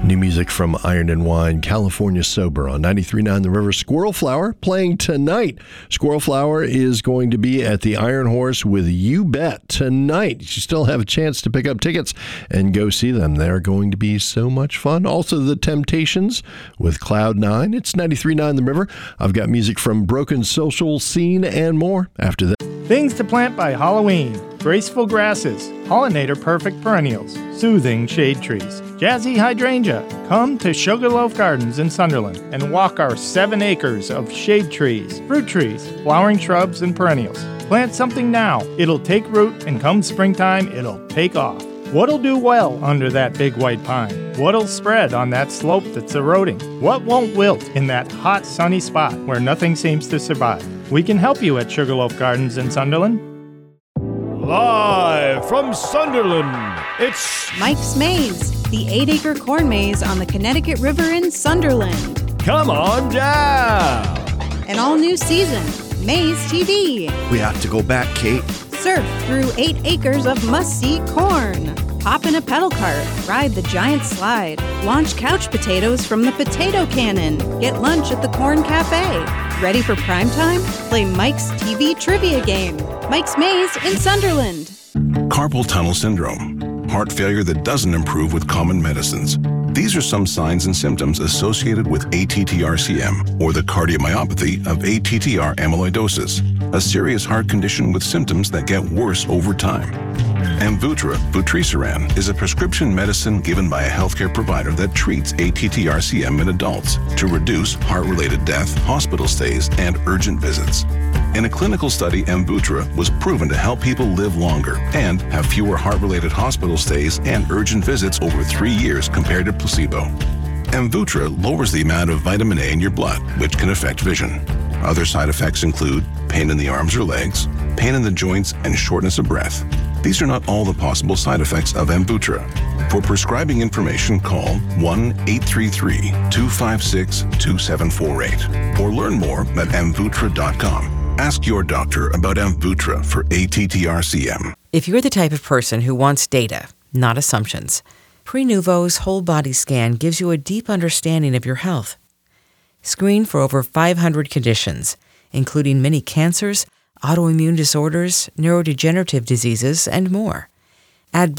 New music from Iron and Wine, California Sober on 93.9 The River. Squirrel Flower playing tonight. Squirrel Flower is going to be at the Iron Horse with You Bet tonight. You still have a chance to pick up tickets and go see them. They're going to be so much fun. Also, The Temptations with Cloud9. It's 93.9 The River. I've got music from Broken Social Scene and more after this. Things to plant by Halloween. Graceful grasses, pollinator-perfect perennials, soothing shade trees, jazzy hydrangea. Come to Sugarloaf Gardens in Sunderland and walk our 7 acres of shade trees, fruit trees, flowering shrubs, and perennials. Plant something now. It'll take root, and come springtime, it'll take off. What'll do well under that big white pine? What'll spread on that slope that's eroding? What won't wilt in that hot, sunny spot where nothing seems to survive? We can help you at Sugarloaf Gardens in Sunderland. Live from Sunderland, it's Mike's Maze, the 8-acre corn maze on the Connecticut River in Sunderland. Come on down. An all-new season, Maze TV. We have to go back, Kate. Surf through 8 acres of must-see corn. Hop in a pedal cart, ride the giant slide, launch couch potatoes from the potato cannon, get lunch at the Corn Cafe. Ready for prime time? Play Mike's TV trivia game. Mike's Maze in Sunderland. Carpal tunnel syndrome, heart failure that doesn't improve with common medicines. These are some signs and symptoms associated with ATTR-CM, or the cardiomyopathy of ATTR amyloidosis, a serious heart condition with symptoms that get worse over time. Amvuttra, vutrisiran, is a prescription medicine given by a healthcare provider that treats ATTR-CM in adults to reduce heart-related death, hospital stays, and urgent visits. In a clinical study, Amvuttra was proven to help people live longer and have fewer heart-related hospital stays and urgent visits over 3 years compared to placebo. Amvuttra lowers the amount of vitamin A in your blood, which can affect vision. Other side effects include pain in the arms or legs, pain in the joints, and shortness of breath. These are not all the possible side effects of Amvuttra. For prescribing information, call 1-833-256-2748 or learn more at amvuttra.com. Ask your doctor about Amvuttra for ATTR-CM. If you're the type of person who wants data, not assumptions, Prenuvo's whole body scan gives you a deep understanding of your health. Screen for over 500 conditions, including many cancers, autoimmune disorders, neurodegenerative diseases, and more. Add